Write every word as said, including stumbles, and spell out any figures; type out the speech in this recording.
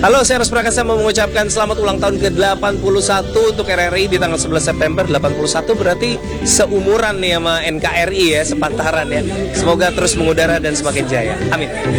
Halo, saya Ros Prakasa mau mengucapkan selamat ulang tahun ke delapan puluh satu untuk R R I di tanggal sebelas September. Delapan puluh satu berarti seumuran nih sama N K R I ya, sepantaran ya. Semoga terus mengudara dan semakin jaya. Amin.